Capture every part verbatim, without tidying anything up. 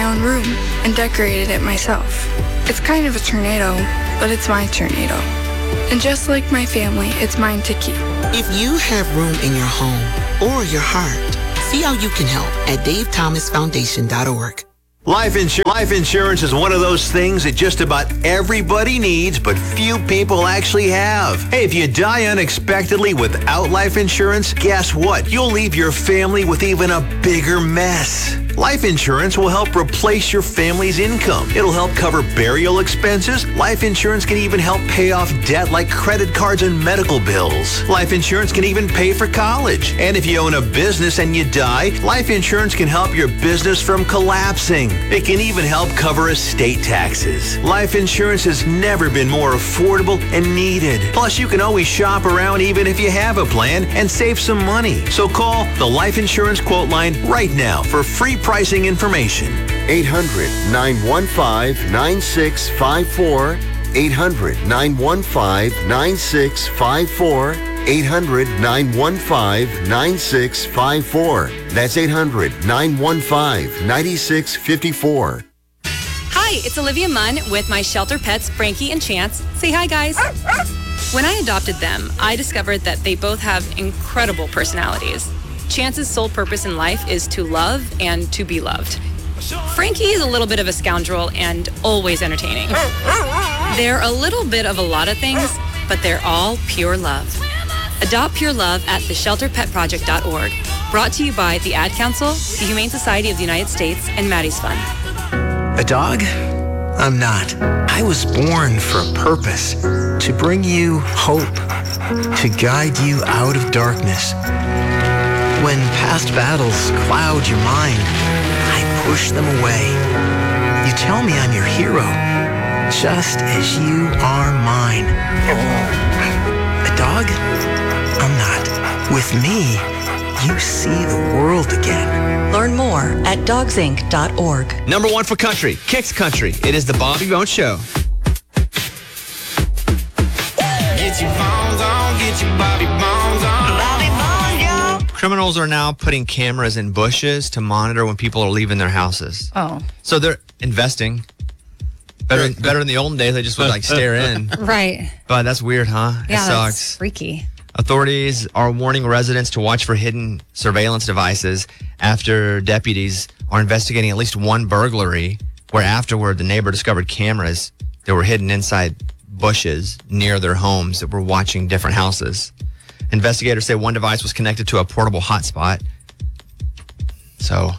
own room and decorated it myself. It's kind of a tornado, but it's my tornado. And just like my family, it's mine to keep. If you have room in your home or your heart, see how you can help at dave thomas foundation dot org. Life, insur- life insurance is one of those things that just about everybody needs, but few people actually have. Hey, if you die unexpectedly without life insurance, guess what? You'll leave your family with even a bigger mess. Life insurance will help replace your family's income. It'll help cover burial expenses. Life insurance can even help pay off debt like credit cards and medical bills. Life insurance can even pay for college. And if you own a business and you die, life insurance can help your business from collapsing. It can even help cover estate taxes. Life insurance has never been more affordable and needed. Plus, you can always shop around even if you have a plan and save some money. So call the Life Insurance Quote Line right now for free pricing information. eight hundred, nine one five, nine six five four. eight hundred, nine one five, nine six five four. eight hundred, nine one five, nine six five four. That's eight hundred, nine one five, nine six five four. Hi, it's Olivia Munn with my shelter pets, Frankie and Chance. Say hi, guys. When I adopted them, I discovered that they both have incredible personalities. Chance's sole purpose in life is to love and to be loved. Frankie is a little bit of a scoundrel and always entertaining. They're a little bit of a lot of things, but they're all pure love. Adopt pure love at the shelter pet project dot org. Brought to you by the Ad Council, the Humane Society of the United States, and Maddie's Fund. A dog? I'm not. I was born for a purpose, to bring you hope, to guide you out of darkness. When past battles cloud your mind, I push them away. You tell me I'm your hero, just as you are mine. A dog? I'm not. With me, you see the world again. Learn more at dogs inc dot org. Number one for country, Kicks Country. It is the Bobby Bones Show. Get your bones on, get your Bobby Bones on. Bobby Bones, yo. Criminals are now putting cameras in bushes to monitor when people are leaving their houses. Oh. So they're investing. Better, better in the olden days, they just would like stare in. Right. But that's weird, huh? Yeah, it that's sucks. freaky. Authorities are warning residents to watch for hidden surveillance devices after deputies are investigating at least one burglary where afterward the neighbor discovered cameras that were hidden inside bushes near their homes that were watching different houses. Investigators say one device was connected to a portable hotspot. So,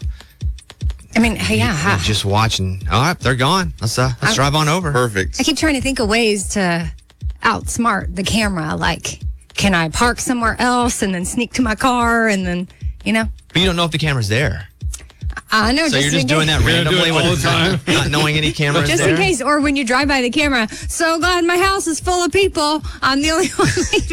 I mean, yeah. you're just watching. All right, they're gone. Let's uh, let's I, drive on over. Perfect. I keep trying to think of ways to outsmart the camera. Like, can I park somewhere else and then sneak to my car and then, you know? But you don't know if the camera's there. I know. So just you're just doing that randomly all the time, not knowing any cameras just there? in case, or when you drive by the camera. So glad my house is full of people. I'm the only one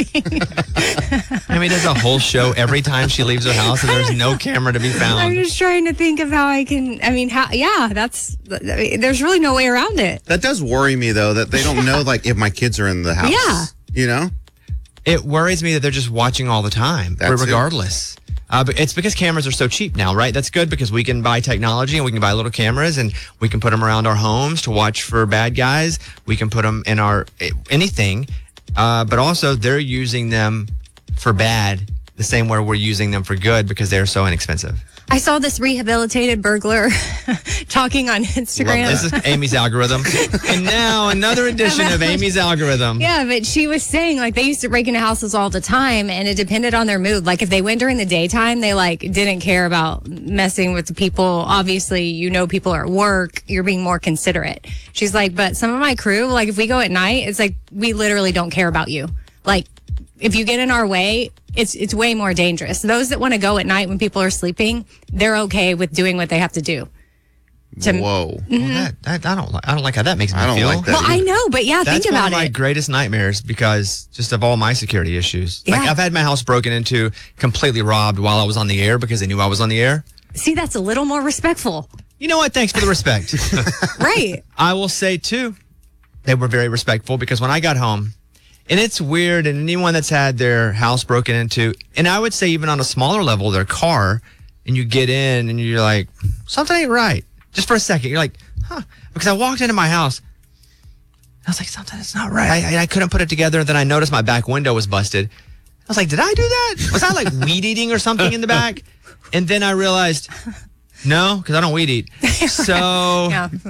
leaving. I mean, there's a whole show every time she leaves her house, and there's no camera to be found. I'm just trying to think of how I can. I mean, how? Yeah, that's. I mean, there's really no way around it. That does worry me though, that they don't know like if my kids are in the house. Yeah. You know? It worries me that they're just watching all the time, That's regardless. Uh, but it's because cameras are so cheap now, right? That's good because we can buy technology and we can buy little cameras and we can put them around our homes to watch for bad guys. We can put them in our anything. Uh, but also they're using them for bad the same way we're using them for good because they're so inexpensive. I saw this rehabilitated burglar talking on Instagram. This is Amy's algorithm. And now another edition of Amy's algorithm. Yeah, but she was saying like they used to break into houses all the time and it depended on their mood. Like if they went during the daytime, they like didn't care about messing with the people. Obviously, you know, people are at work. You're being more considerate. She's like, but some of my crew, like if we go at night, it's like we literally don't care about you. Like if you get in our way, it's it's way more dangerous. Those that want to go at night when people are sleeping, they're okay with doing what they have to do. To, Whoa. Mm-hmm. Well, that, that, I don't like. I don't like how that makes me I don't feel. like that Well, I know, but yeah, That's think about one of my it. greatest nightmares because just of all my security issues. Yeah. Like I've had my house broken into, completely robbed while I was on the air because they knew I was on the air. See, that's a little more respectful. You know what? Thanks for the respect. Right. I will say too, they were very respectful because when I got home, and it's weird, and anyone that's had their house broken into, and I would say even on a smaller level, their car, and you get in and you're like, something ain't right. just for a second. You're like, huh? Because I walked into my house. I was like, something's not right. I, I, I couldn't put it together. Then I noticed my back window was busted. I was like, did I do that? Was I like weed eating or something in the back? And then I realized, no, because I don't weed eat. So... Yeah.